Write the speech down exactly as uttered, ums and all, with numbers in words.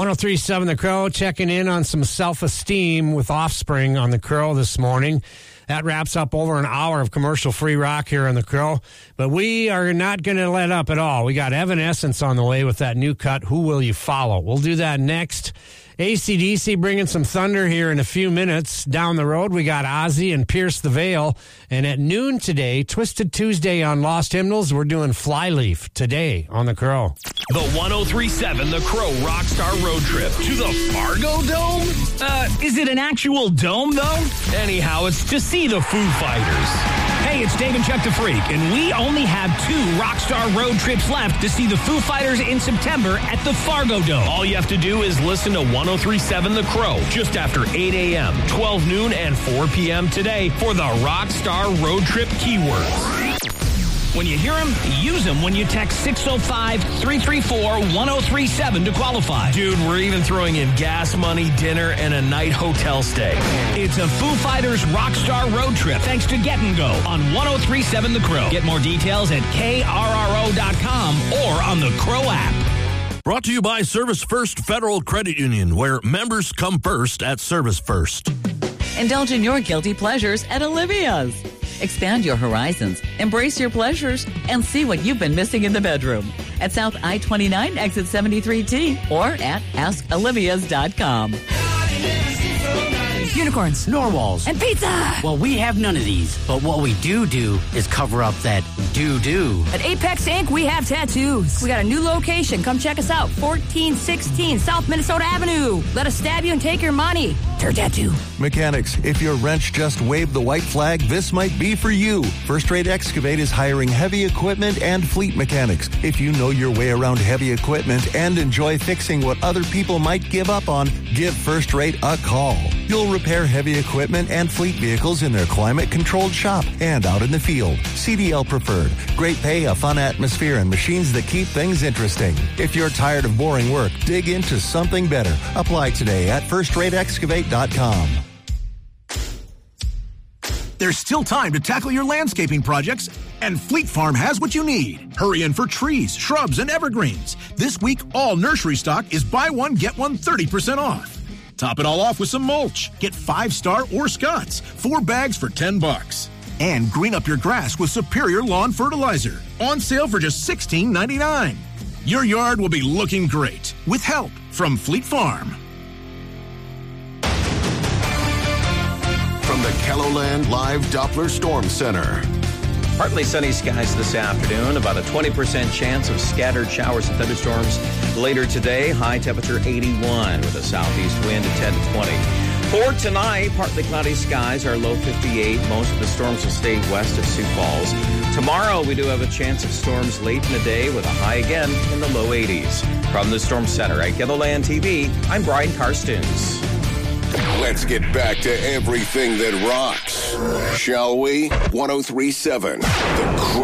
oh three point seven The Crow, checking in on some self-esteem with Offspring on The Crow this morning. That wraps up over an hour of commercial-free rock here on The Crow. But we are not going to let up at all. We got Evanescence on the way with that new cut, Who Will You Follow? We'll do that next. A C D C bringing some thunder here in a few minutes. Down the road, we got Ozzy and Pierce the Veil. And at noon today, Twisted Tuesday on Lost Hymnals, we're doing Flyleaf today on The Crow. The one oh three point seven The Crow Rockstar Road Trip to the Fargo Dome? Uh, is it an actual dome, though? Anyhow, it's to see the Foo Fighters. Hey, it's Dave and Chuck the Freak, and we only have two Rockstar Road Trips left to see the Foo Fighters in September at the Fargo Dome. All you have to do is listen to one oh three point seven The Crow just after eight a.m., twelve noon, and four p.m. today for the Rockstar Road Trip keywords. When you hear them, use them when you text six oh five, three three four, one oh three seven to qualify. Dude, we're even throwing in gas money, dinner, and a night hotel stay. It's a Foo Fighters Rockstar Road Trip thanks to Get and Go on one oh three point seven The Crow. Get more details at K R R O dot com or on the Crow app. Brought to you by Service First Federal Credit Union, where members come first at Service First. Indulge in your guilty pleasures at Olivia's. Expand your horizons, embrace your pleasures, and see what you've been missing in the bedroom. At South I twenty-nine, exit seventy-three T, or at ask olivias dot com. Unicorns, narwhals, and pizza. Well, we have none of these, but what we do do is cover up that doo-doo. At Apex Incorporated, we have tattoos. We got a new location. Come check us out. fourteen sixteen South Minnesota Avenue. Let us stab you and take your money. Your tattoo. Mechanics, if your wrench just waved the white flag, this might be for you. First Rate Excavate is hiring heavy equipment and fleet mechanics. If you know your way around heavy equipment and enjoy fixing what other people might give up on, give First Rate a call. You'll repair heavy equipment and fleet vehicles in their climate-controlled shop and out in the field. C D L preferred. Great pay, a fun atmosphere, and machines that keep things interesting. If you're tired of boring work, dig into something better. Apply today at first rate excavate dot com. There's still time to tackle your landscaping projects, and Fleet Farm has what you need. Hurry in for trees, shrubs, and evergreens. This week, all nursery stock is buy one, get one thirty percent off. Top it all off with some mulch. Get Five Star or Scott's, four bags for ten bucks. And green up your grass with Superior Lawn Fertilizer. On sale for just sixteen ninety-nine. Your yard will be looking great with help from Fleet Farm. From the KELOLAND Live Doppler Storm Center. Partly sunny skies this afternoon, about a twenty percent chance of scattered showers and thunderstorms later today. High temperature eighty-one with a southeast wind at ten to twenty. For tonight, partly cloudy skies, our low fifty-eight. Most of the storms will stay west of Sioux Falls. Tomorrow, we do have a chance of storms late in the day with a high again in the low eighties. From the Storm Center at KELOLAND T V, I'm Brian Karstens. Let's get back to everything that rocks, shall we? one oh three point seven The Crow.